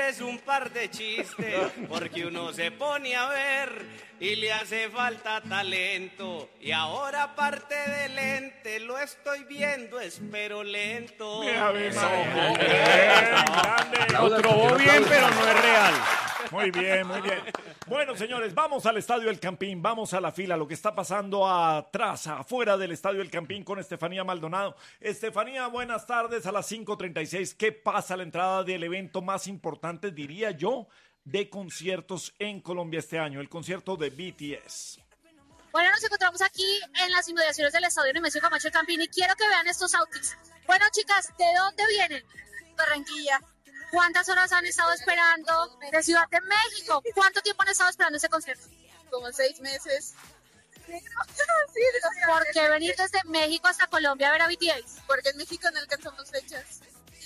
contarles un par de chistes, porque uno se pone a ver y le hace falta talento. Y ahora aparte de lente, lo estoy viendo, espero lento. Lo trobó bien, pero no es real. Muy bien, muy bien. Bueno, señores, vamos al Estadio El Campín, vamos a la fila, lo que está pasando atrás, afuera del Estadio El Campín con Estefanía Maldonado. Estefanía, buenas tardes, a las 5:36. ¿Qué pasa a la entrada del evento más importante, diría yo, de conciertos en Colombia este año, el concierto de BTS? Bueno, nos encontramos aquí en las inmediaciones del Estadio Nemesio Camacho El Campín y quiero que vean estos outfits. Bueno, chicas, ¿de dónde vienen? Barranquilla. ¿Cuántas horas han estado esperando? De Ciudad de México. ¿Cuánto tiempo han estado esperando ese concierto? Como 6 meses. ¿Por qué venir desde México hasta Colombia a ver a BTS? Porque en México no alcanzamos fechas.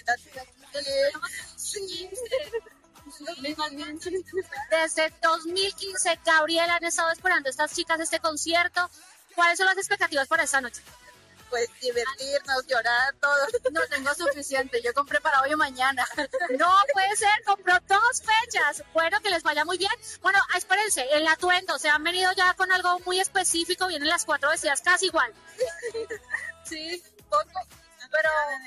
Desde 2015, Gabriela, han estado esperando estas chicas este concierto. ¿Cuáles son las expectativas para esta noche? Pues divertirnos, llorar, todo. No tengo suficiente, yo compré para hoy o mañana. No puede ser, compró 2 fechas. Bueno, que les vaya muy bien. Bueno, espérense, el atuendo, se han venido ya con algo muy específico, vienen las 4 vestidas casi igual. Sí, poco, pero...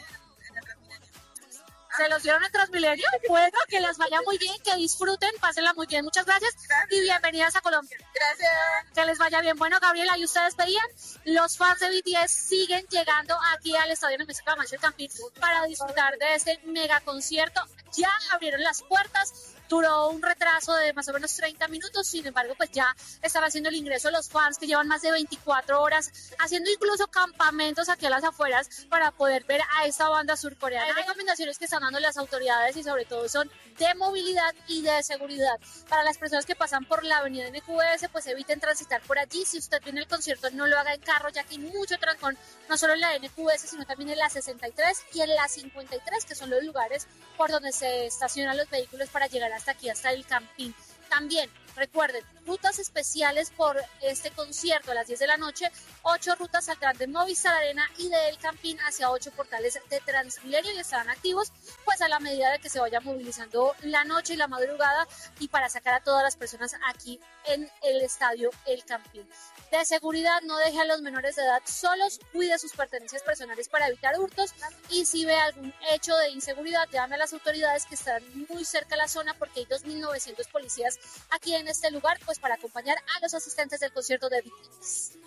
¿Se los dieron en Transmilenio? Bueno, que les vaya muy bien, que disfruten, pásenla muy bien. Muchas gracias y bienvenidas a Colombia. Gracias. Que les vaya bien. Bueno, Gabriela, ¿y ustedes veían? Los fans de BTS siguen llegando aquí al Estadio Nemesio Camacho El Campín para disfrutar de este mega concierto. Ya abrieron las puertas. Duró un retraso de más o menos 30 minutos, sin embargo, pues ya están haciendo el ingreso los fans que llevan más de 24 horas, haciendo incluso campamentos aquí a las afueras para poder ver a esta banda surcoreana. Hay recomendaciones que están dando las autoridades y sobre todo son de movilidad y de seguridad. Para las personas que pasan por la avenida NQS, pues eviten transitar por allí. Si usted viene al concierto, no lo haga en carro, ya que hay mucho trancón, no solo en la NQS, sino también en la 63 y en la 53, que son los lugares por donde se estacionan los vehículos para llegar hasta aquí, hasta el Campín. También, recuerden, rutas especiales por este concierto a las 10 de la noche, 8 rutas saldrán de Movistar Arena y de El Campín hacia 8 portales de Transmilenio y estarán activos pues a la medida de que se vaya movilizando la noche y la madrugada y para sacar a todas las personas aquí en el Estadio El Campín. De seguridad, no deje a los menores de edad solos, cuide sus pertenencias personales para evitar hurtos y si ve algún hecho de inseguridad, llame a las autoridades que están muy cerca de la zona porque hay 2.900 policías aquí en este lugar pues para acompañar a los asistentes del concierto de BTS.